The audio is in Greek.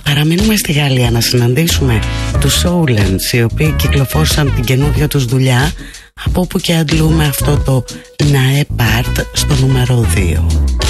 παραμείνουμε στη Γαλλία να συναντήσουμε τους Soulens, οι οποίοι κυκλοφόρησαν την καινούργια τους δουλειά, από όπου και αντλούμε αυτό το Nae Part στο νούμερο 2.